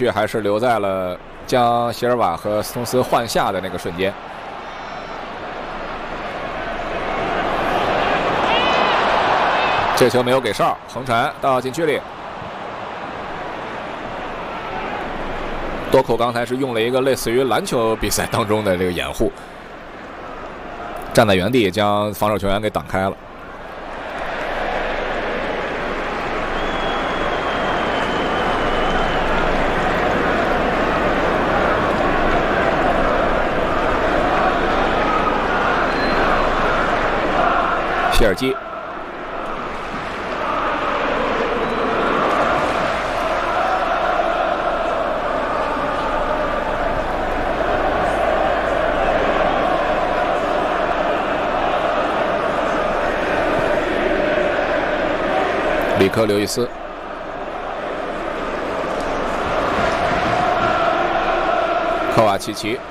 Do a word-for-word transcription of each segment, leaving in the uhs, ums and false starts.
绪还是留在了将席尔瓦和斯通斯换下的那个瞬间。这球没有给哨，横传到禁区里。多库刚才是用了一个类似于篮球比赛当中的这个掩护，站在原地将防守球员给挡开了。谢尔基。里克刘易斯，科瓦契奇，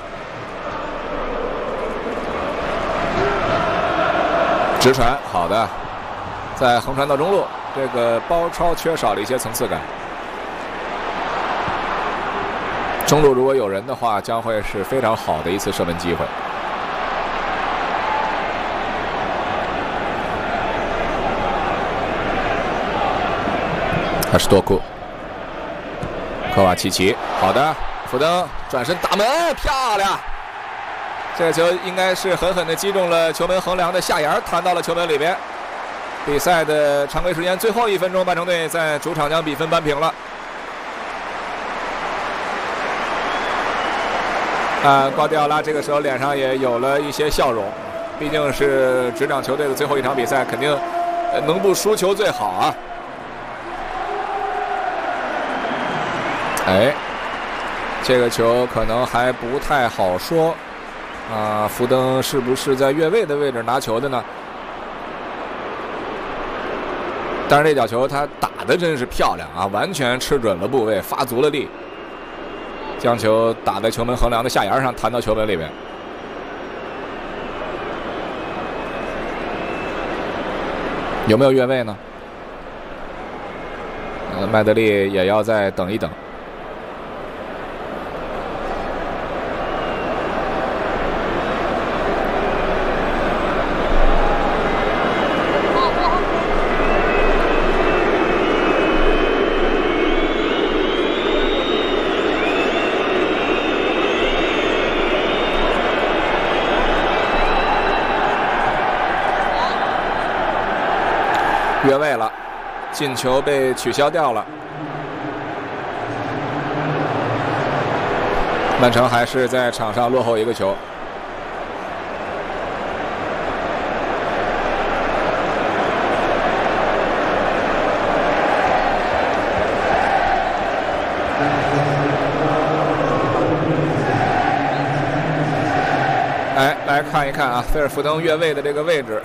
直传，好的，在横传到中路，这个包抄缺少了一些层次感。中路如果有人的话，将会是非常好的一次射门机会。他是多库，科瓦契奇，好的，福登转身打门，漂亮！这个球应该是狠狠地击中了球门横梁的下沿，弹到了球门里边。比赛的常规时间最后一分钟，曼城队在主场将比分扳平了。啊，瓜迪奥拉这个时候脸上也有了一些笑容，毕竟是执掌球队的最后一场比赛，肯定能不输球最好啊。哎，这个球可能还不太好说啊。福登是不是在越位的位置拿球的呢？但是这脚球他打的真是漂亮啊，完全吃准了部位，发足了力，将球打在球门横梁的下沿上，弹到球门里面。有没有越位呢？呃，麦德利也要再等一等。越位了，进球被取消掉了。曼城还是在场上落后一个球。哎，来看一看啊，菲尔福登越位的这个位置。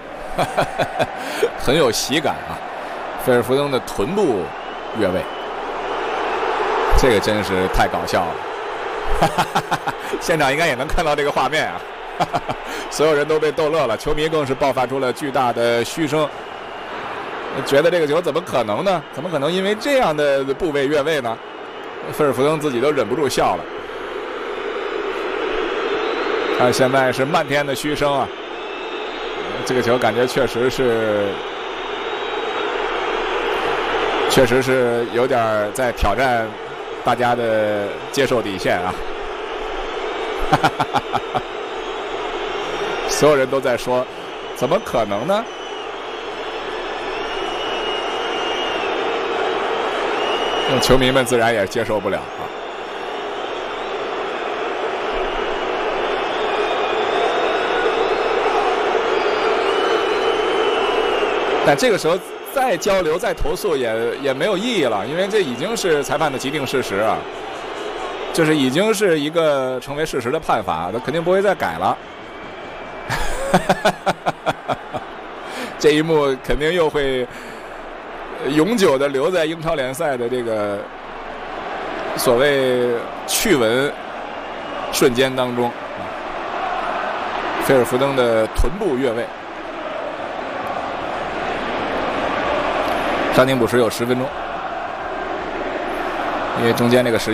很有喜感啊！菲尔福登的臀部越位，这个真是太搞笑了。现场应该也能看到这个画面啊，所有人都被逗乐了，球迷更是爆发出了巨大的嘘声，觉得这个球怎么可能呢？怎么可能因为这样的部位越位呢？菲尔福登自己都忍不住笑了。看现在是漫天的嘘声啊！这个球感觉确实是，确实是有点在挑战大家的接受底线啊！所有人都在说，怎么可能呢？那球迷们自然也接受不了啊。但这个时候再交流、再投诉也也没有意义了，因为这已经是裁判的既定事实啊，就是已经是一个成为事实的判罚，他肯定不会再改了。这一幕肯定又会永久的留在英超联赛的这个所谓趣闻瞬间当中。菲尔福登的臀部越位。伤停补时有十分钟，因为中间这个时间。